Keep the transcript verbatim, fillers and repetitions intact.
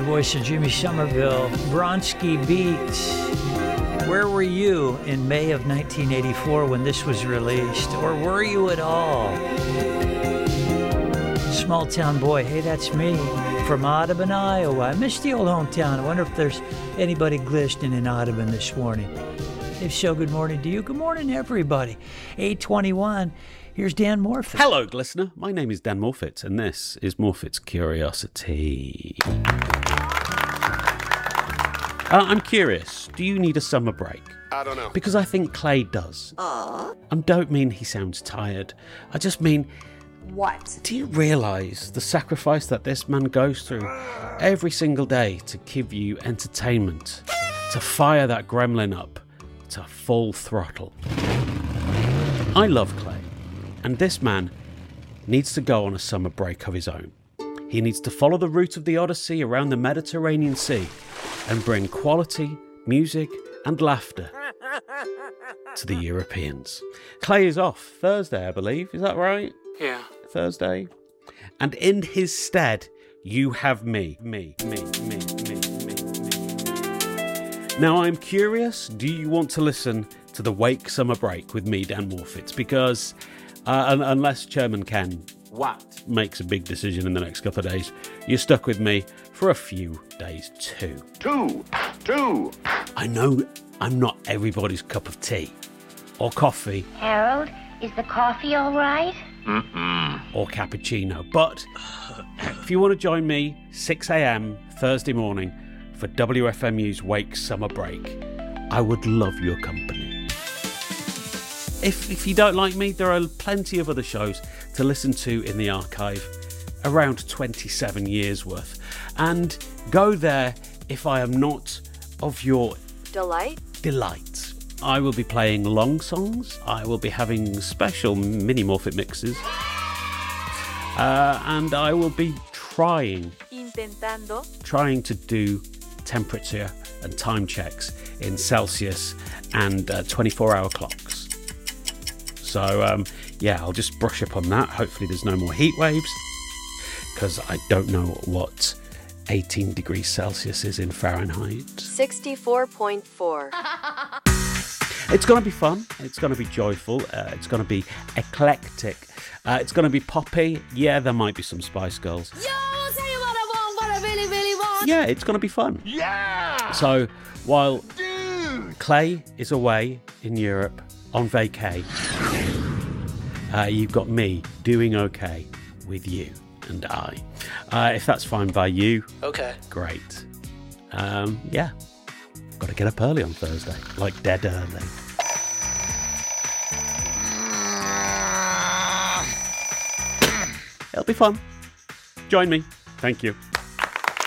voice of Jimmy Somerville, Bronski Beat. Where were you in May of nineteen eighty-four when this was released? Or were you at all? Small town boy, hey, that's me from Audubon, Iowa. I miss the old hometown. I wonder if there's anybody glistening in Audubon this morning. If so, good morning to you. Good morning, everybody. eight twenty-one. Here's Dan Morfitt. Hello, listener. My name is Dan Morfitt, and this is Morfitt's Curiosity. Uh, I'm curious. Do you need a summer break? I don't know. Because I think Clay does. Aww. I don't mean he sounds tired. I just mean... What? Do you realise the sacrifice that this man goes through every single day to give you entertainment, to fire that gremlin up to full throttle? I love Clay, and this man needs to go on a summer break of his own. He needs to follow the route of the Odyssey around the Mediterranean Sea and bring quality, music and laughter to the Europeans. Clay is off Thursday, I believe. Is that right? Yeah. Thursday. And in his stead, you have me. Me, me, me, me, me, me. Now, I'm curious, do you want to listen to the Wake Summer Break with me, Dan Morfitt? Because uh, un- unless Chairman Ken Watt makes a big decision in the next couple of days, you're stuck with me for a few days too. Two. Two. I know I'm not everybody's cup of tea or coffee. Harold, is the coffee all right? Mm-mm. Or cappuccino. But if you want to join me six a.m. Thursday morning for W F M U's Wake Summer Break, I would love your company. If, if you don't like me, there are plenty of other shows to listen to in the archive, around twenty-seven years worth. And go there if I am not of your Delight? delight. I will be playing long songs. I will be having special mini Morfitt mixes. Uh, and I will be trying, Intentando. trying to do temperature and time checks in Celsius and uh, twenty-four hour clocks. So, um, yeah, I'll just brush up on that. Hopefully there's no more heat waves, because I don't know what eighteen degrees Celsius is in Fahrenheit. sixty-four point four. It's going to be fun. It's going to be joyful. Uh, it's going to be eclectic. Uh, it's going to be poppy. Yeah, there might be some Spice Girls. Yo, say what I want, what I really, really want. Yeah, it's going to be fun. Yeah. So while Dude. Clay is away in Europe on vacay, uh, you've got me doing okay with you and I. Uh, if that's fine by you, Okay. great. Um, yeah, got to get up early on Thursday, like dead early. It'll be fun. Join me. Thank you.